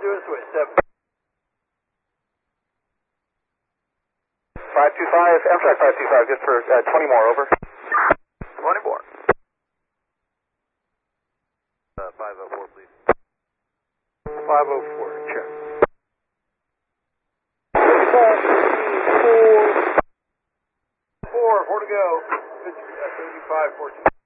do a switch. 525, Amtrak 525, good for 20 more, over. 20 more. 504, please. 504, check. 4 to go. 75, 14.